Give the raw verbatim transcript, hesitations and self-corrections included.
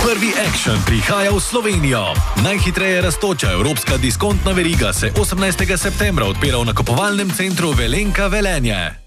Prvi Action prihaja v Slovenijo. Najhitreje rastoča evropska diskontna veriga se osemnajstega septembra odpira v nakupovalnem centru Velenka Velenje.